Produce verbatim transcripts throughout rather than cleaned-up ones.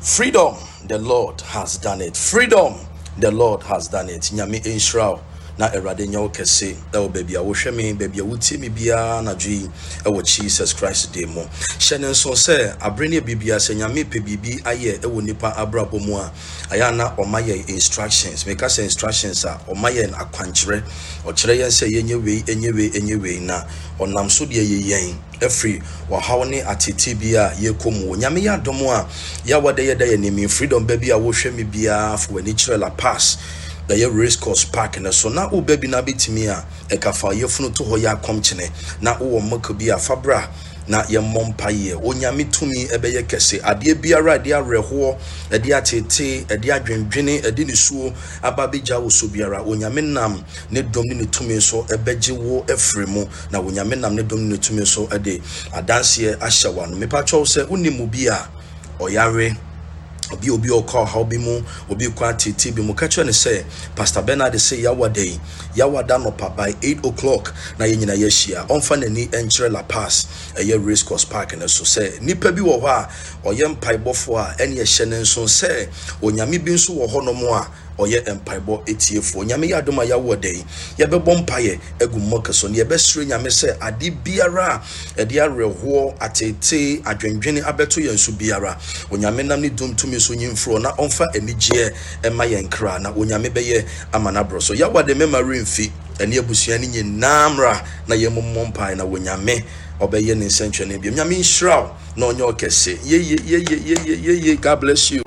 Freedom, the Lord has done it. Freedom, the Lord has done it. Nyame Israel. Na erade nyawo kese e baby a wo hweme baby a wuti mi bia na dwi e wo Jesus Christ de mo hyene so se abrene bibia se nyame pe bibi aye e wo nipa abrabo mu a aya na omaye instructions make us instructions a omaye akwankyere o kire yen se yenye we enye we enye we na onam so de ye yen every wa hawne atete bia ye komu nyame ya domo a ya wade ye da ye nimi freedom baby a wo hweme bia for ani kire la pass the race course park and so now baby na bitimi a e kafa yefunu to ho ya komchene na wo maka bi afabra na ye mompaye onyame tumi ebeye kese ade biara de areho ade atete ade adwendwene ade nisuo ababegya wo so biara onyame nam ne dom ne tumi so ebeje wo efremu na onyame nam ne dom ne tumi so ade adanse ahyewa no mepa cho se unimu bi a oyare obi obi okọ ha obi mu obi kwa titi bi mu kacho ne say Pastor Bernard say yawadei yawada no pa by eight o'clock na ye nyina yehia onfa nani enkyere la pass eye race course park na so say nipa bi wo ho a oye mpaibofo a ene ye hye ne nso say onyame bi nso wo ho no mo a oye empaibo etiefo nyame yadoma yawadei ye bebɔ mpaye egummoka so ne ye besre nyame say ade biara e de areho atete adwendwene abeto yensu biara onyame nam ne dumtumi so nyimfro na onfa anigye ema yenkra na onyame beye amana bro so yawade memory mfi ene abusua ne nyinamra na ye mommɔ mpaye na onyame obeye ne nsentwe ne bi nyame nhyira na onye okese ye ye ye ye ye ye God bless you.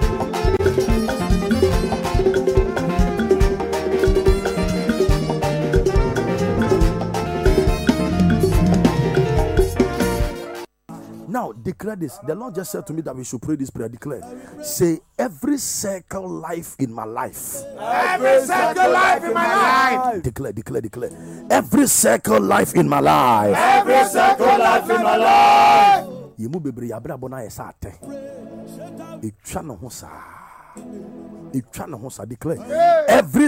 Now, declare this. The Lord just said to me that we should pray this prayer. Declare. Say, every circle life in my life. Every circle life in my life. Declare, declare, declare. Every circle life in my life. Every circle life in my life. Yemu bebre yabra bona yesate. Etwa no ho sa. Etwa no ho sa. Declare. Every